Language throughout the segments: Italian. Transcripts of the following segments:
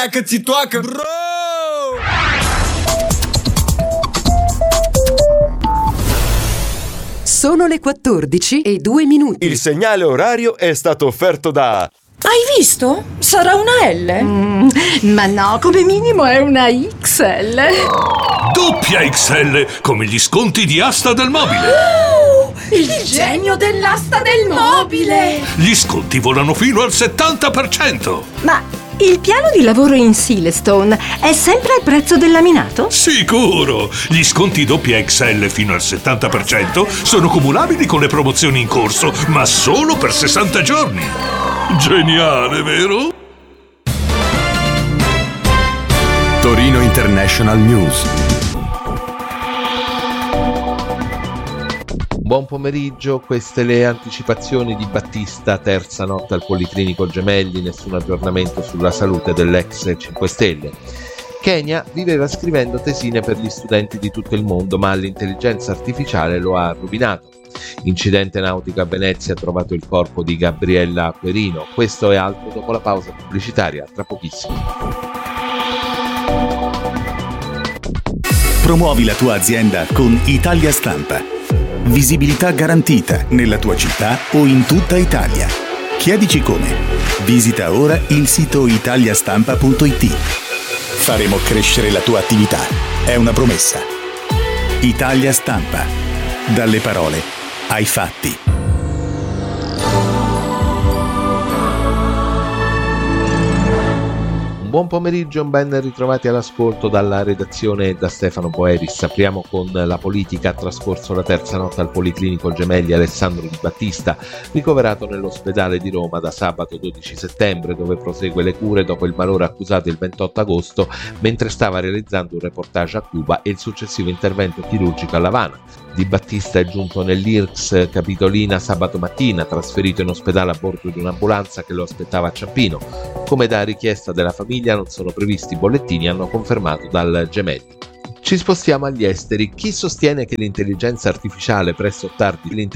cazituaca, bro! Sono le 14:02. Il segnale orario è stato offerto da... Hai visto? Sarà una L. Ma no, come minimo è una XL. Doppia XL, come gli sconti di Asta del Mobile. Il genio dell'asta del mobile. Gli sconti volano fino al 70%. Ma il piano di lavoro in Silestone è sempre al prezzo del laminato? Sicuro! Gli sconti doppia XL fino al 70% sono cumulabili con le promozioni in corso, ma solo per 60 giorni. Geniale, vero? Torino International News. Buon pomeriggio, queste le anticipazioni di Battista, terza notte al Policlinico Gemelli, nessun aggiornamento sulla salute dell'ex 5 Stelle. Kenya viveva scrivendo tesine per gli studenti di tutto il mondo, ma l'intelligenza artificiale lo ha rovinato. Incidente nautico a Venezia, ha trovato il corpo di Gabriella Acquerino. Questo e altro dopo la pausa pubblicitaria, tra pochissimo. Promuovi la tua azienda con Italia Stampa. Visibilità garantita nella tua città o in tutta Italia. Chiedici come. Visita ora il sito italiastampa.it. Faremo crescere la tua attività. È una promessa. Italia Stampa. Dalle parole ai fatti. Buon pomeriggio, ben ritrovati all'ascolto dalla redazione e da Stefano Boeris. Apriamo con la politica. Ha trascorso la terza notte al Policlinico Gemelli Alessandro Di Battista, ricoverato nell'ospedale di Roma da sabato 12 settembre, dove prosegue le cure dopo il malore accusato il 28 agosto, mentre stava realizzando un reportage a Cuba e il successivo intervento chirurgico a L'Avana. Di Battista è giunto nell'IRCS Capitolina sabato mattina, trasferito in ospedale a bordo di un'ambulanza che lo aspettava a Ciampino. Come da richiesta della famiglia non sono previsti bollettini, hanno confermato dal Gemelli. Ci spostiamo agli esteri. Chi sostiene che l'intelligenza artificiale presto o tardi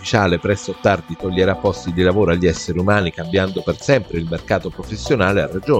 toglierà posti di lavoro agli esseri umani, cambiando per sempre il mercato professionale, ha ragione.